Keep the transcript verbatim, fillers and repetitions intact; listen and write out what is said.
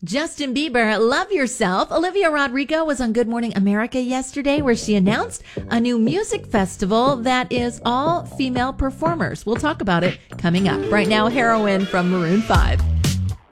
Justin Bieber, Love Yourself. Olivia Rodrigo was on Good Morning America yesterday where she announced a new music festival that is all female performers. We'll talk about it coming up. Right now, Heroin from Maroon five.